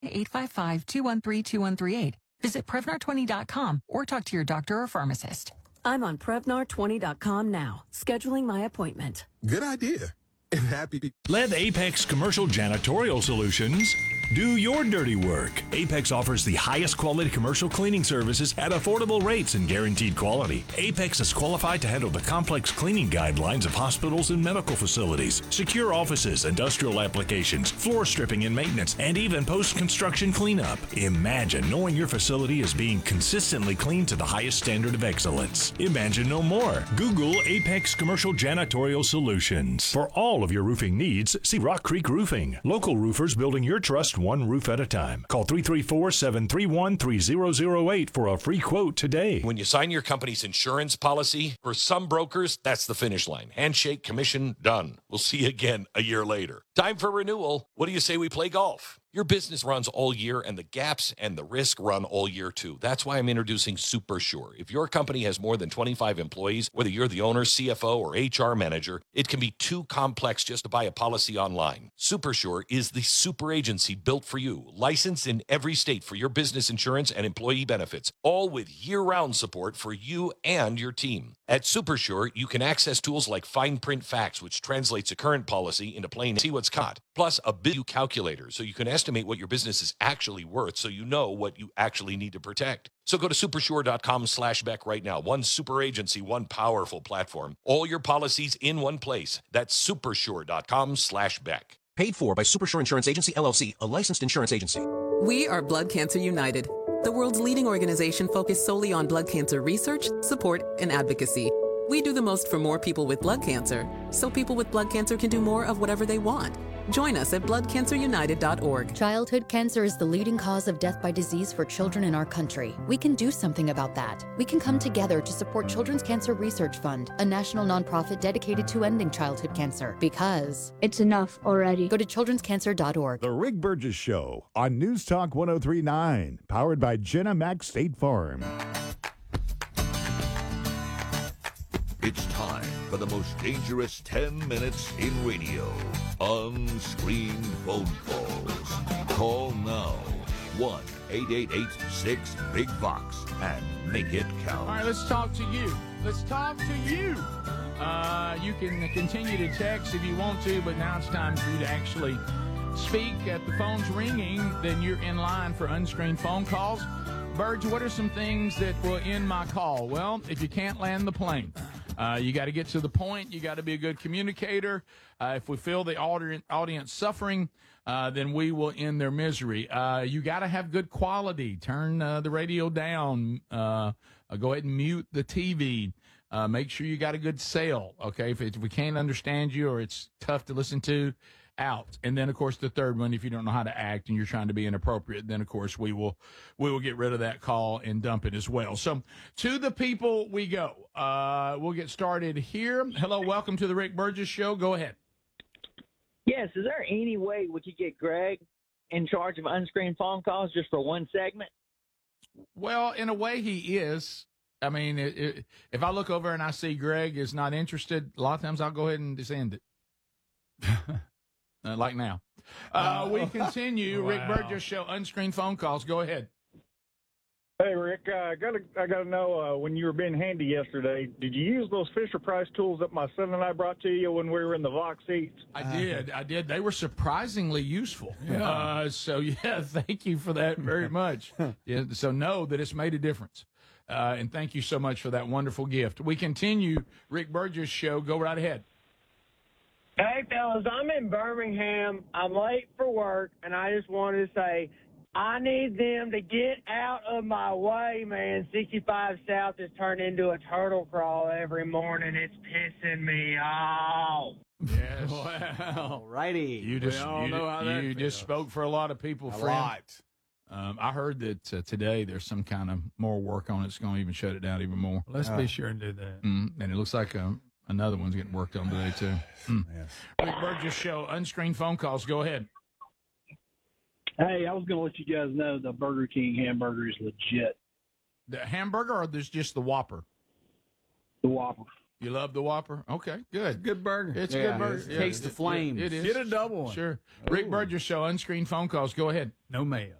855-213-2138. Visit Prevnar20.com or talk to your doctor or pharmacist. I'm on Prevnar20.com now, scheduling my appointment. Good idea. And happy. Let Apex Commercial Janitorial Solutions do your dirty work. Apex offers the highest quality commercial cleaning services at affordable rates and guaranteed quality. Apex is qualified to handle the complex cleaning guidelines of hospitals and medical facilities, secure offices, industrial applications, floor stripping and maintenance, and even post-construction cleanup. Imagine knowing your facility is being consistently cleaned to the highest standard of excellence. Imagine no more. Google Apex Commercial Janitorial Solutions. For all of your roofing needs, see Rock Creek Roofing. Local roofers building your trust one roof at a time. Call 334-731-3008 for a free quote today. When you sign your company's insurance policy, for some brokers, that's the finish line. Handshake, commission, done. We'll see you again a year later. Time for renewal. What do you say we play golf? Your business runs all year, and the gaps and the risk run all year, too. That's why I'm introducing SuperSure. If your company has more than 25 employees, whether you're the owner, CFO, or HR manager, it can be too complex just to buy a policy online. SuperSure is the super agency built for you, licensed in every state for your business insurance and employee benefits, all with year-round support for you and your team. At SuperSure, you can access tools like Fine Print Facts, which translates a current policy into plain see what's caught, plus a bill calculator, so you can estimate what your business is actually worth so you know what you actually need to protect. So go to supersure.com/Beck right now. One super agency, one powerful platform. All your policies in one place. That's supersure.com/Beck. Paid for by Supersure Insurance Agency, LLC, a licensed insurance agency. We are Blood Cancer United, the world's leading organization focused solely on blood cancer research, support, and advocacy. We do the most for more people with blood cancer, so people with blood cancer can do more of whatever they want. Join us at bloodcancerunited.org. Childhood cancer is the leading cause of death by disease for children in our country. We can do something about that. We can come together to support Children's Cancer Research Fund, a national nonprofit dedicated to ending childhood cancer. Because it's enough already. Go to childrenscancer.org. The Rick Burgess Show on News Talk 103.9, powered by Jenna Mac State Farm. It's time for the most dangerous 10 minutes in radio. Unscreened phone calls. Call now. 1-888-6-BIG-FOX and make it count. All right, let's talk to you. Let's talk to you. You can continue to text if you want to, but now it's time for you to actually speak. If the phone's ringing, then you're in line for unscreened phone calls. Burge, what are some things that will end my call? Well, if you can't land the plane, you got to get to the point. You got to be a good communicator. If we feel the audience suffering, then we will end their misery. You got to have good quality. Turn the radio down. Go ahead and mute the TV. Make sure you got a good sale. Okay, if we can't understand you or it's tough to listen to, out. And then, of course, the third one, if you don't know how to act and you're trying to be inappropriate, then, of course, we will get rid of that call and dump it as well. So to the people we go. We'll get started here. Hello, welcome to the Rick Burgess Show. Go ahead. Yes, is there any way we could get Greg in charge of unscreened phone calls just for one segment? Well, in a way he is. I mean, if I look over and I see Greg is not interested, a lot of times I'll go ahead and just end it. Like now. We continue. Wow. Rick Burgess Show, unscreened phone calls. Go ahead. Hey, Rick, I gotta know, when you were being handy yesterday, did you use those Fisher-Price tools that my son and I brought to you when we were in the Vox seats? I did. They were surprisingly useful. Yeah. Thank you for that very much. Yeah, so know that it's made a difference. And thank you so much for that wonderful gift. We continue. Rick Burgess Show. Go right ahead. Hey, fellas, I'm in Birmingham. I'm late for work, and I just wanted to say I need them to get out of my way, man. 65 South has turned into a turtle crawl every morning. It's pissing me off. Yes. Well, righty. You just spoke for a lot of people, friend. I heard that today there's some kind of more work on it. It's going to even shut it down even more. Let's be sure and do that. And it looks like another one's getting worked on today, too. Yes. Rick Burgess Show, unscreened phone calls. Go ahead. Hey, I was going to let you guys know the Burger King hamburger is legit. The hamburger or there's just the Whopper? The Whopper. You love the Whopper? Okay, good. Good burger. It's a good burger. Taste the flames. It is. Get a double one. Sure. Rick Burgess Show, unscreened phone calls. Go ahead. No mayo.